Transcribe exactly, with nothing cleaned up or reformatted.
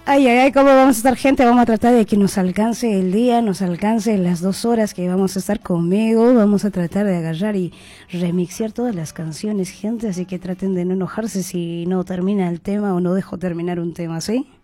Ay, ay, ay, ¿cómo vamos a estar, gente? Vamos a tratar de que nos alcance el día, nos alcance las dos horas que vamos a estar conmigo. Vamos a tratar de agarrar y remixear todas las canciones, gente. Así que traten de no enojarse si no termina el tema o no dejo terminar un tema, ¿sí?